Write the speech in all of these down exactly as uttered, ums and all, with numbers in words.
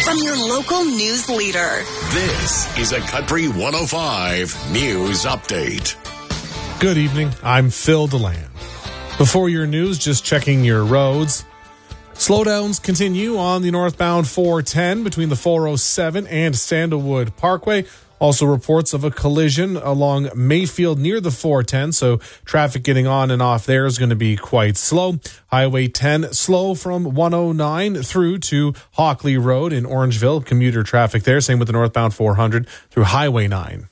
from your local news leader. This is a Country one oh five News Update. Good evening. I'm Phil DeLand. Before your news, just checking your roads. Slowdowns continue on the northbound four ten between the four oh seven and Sandalwood Parkway. Also reports of a collision along Mayfield near the four ten, so traffic getting on and off there is going to be quite slow. Highway ten slow from one oh nine through to Hockley Road in Orangeville. Commuter traffic there. Same with the northbound four hundred through Highway nine.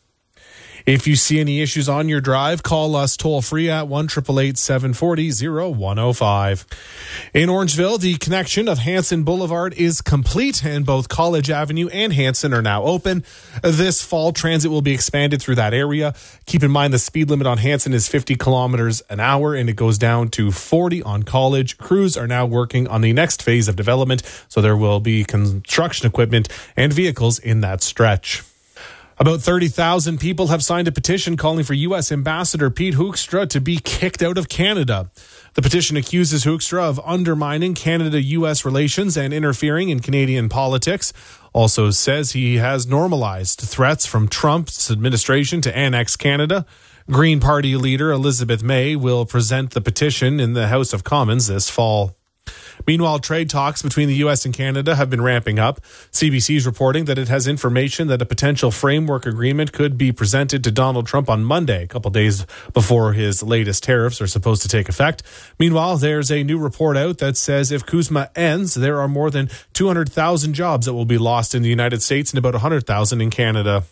If you see any issues on your drive, call us toll-free at one eight eight eight, seven four zero, oh one oh five. In Orangeville, the connection of Hanson Boulevard is complete, and both College Avenue and Hanson are now open. This fall, transit will be expanded through that area. Keep in mind the speed limit on Hanson is fifty kilometers an hour, and it goes down to forty on College. Crews are now working on the next phase of development, so there will be construction equipment and vehicles in that stretch. About thirty thousand people have signed a petition calling for U S Ambassador Pete Hoekstra to be kicked out of Canada. The petition accuses Hoekstra of undermining Canada-U S relations and interfering in Canadian politics. Also says he has normalized threats from Trump's administration to annex Canada. Green Party leader Elizabeth May will present the petition in the House of Commons this fall. Meanwhile, trade talks between the U S and Canada have been ramping up. C B C is reporting that it has information that a potential framework agreement could be presented to Donald Trump on Monday, a couple days before his latest tariffs are supposed to take effect. Meanwhile, there's a new report out that says if CUSMA ends, there are more than two hundred thousand jobs that will be lost in the United States and about one hundred thousand in Canada.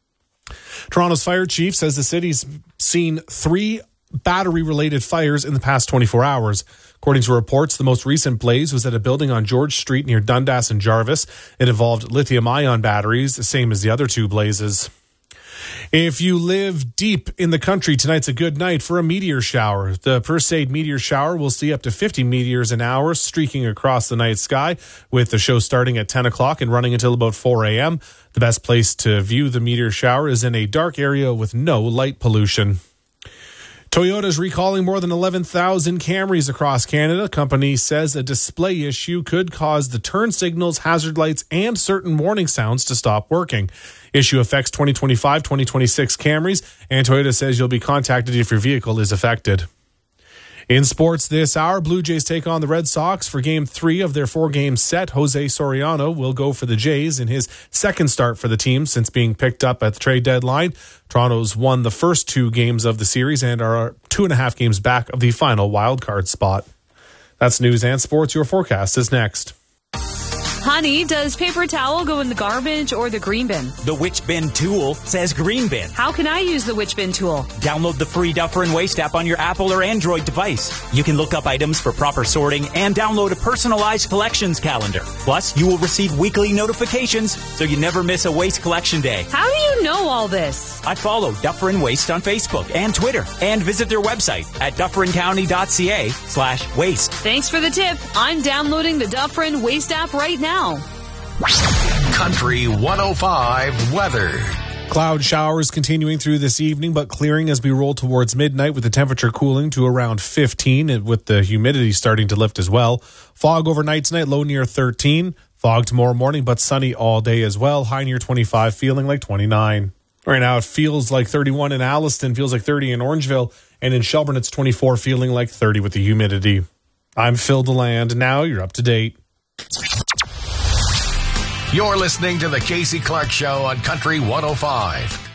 Toronto's fire chief says the city's seen three battery-related fires in the past twenty-four hours. According to reports, the most recent blaze was at a building on George Street near Dundas and Jarvis. It involved lithium-ion batteries, the same as the other two blazes. If you live deep in the country, tonight's a good night for a meteor shower. The Perseid meteor shower will see up to fifty meteors an hour streaking across the night sky, with the show starting at ten o'clock and running until about four a.m. The best place to view the meteor shower is in a dark area with no light pollution. Toyota is recalling more than eleven thousand Camrys across Canada. Company says a display issue could cause the turn signals, hazard lights, and certain warning sounds to stop working. Issue affects twenty twenty-five, twenty twenty-six Camrys, and Toyota says you'll be contacted if your vehicle is affected. In sports this hour, Blue Jays take on the Red Sox for game three of their four-game set. Jose Soriano will go for the Jays in his second start for the team since being picked up at the trade deadline. Toronto's won the first two games of the series and are two and a half games back of the final wildcard spot. That's news and sports. Your forecast is next. Honey, does paper towel go in the garbage or the green bin? The Which Bin tool says green bin. How can I use the Which Bin tool? Download the free Duffer and Waste app on your Apple or Android device. You can look up items for proper sorting and download a personalized collections calendar. Plus, you will receive weekly notifications so you never miss a waste collection day. How do you know all this? I follow Duffer and Waste on Facebook and Twitter and visit their website at dufferincounty.ca slash waste. Thanks for the tip. I'm downloading the Duffer and Waste app right now. Country one oh five weather. Cloud showers continuing through this evening, but clearing as we roll towards midnight with the temperature cooling to around fifteen and with the humidity starting to lift as well. Fog overnight tonight, low near thirteen. Fog tomorrow morning, but sunny all day as well. High near twenty-five, feeling like twenty-nine. Right now it feels like thirty-one in Alliston, feels like thirty in Orangeville, and in Shelburne it's twenty-four, feeling like thirty with the humidity. I'm Phil DeLand. Now you're up to date. You're listening to the Casey Clark Show on Country one oh five.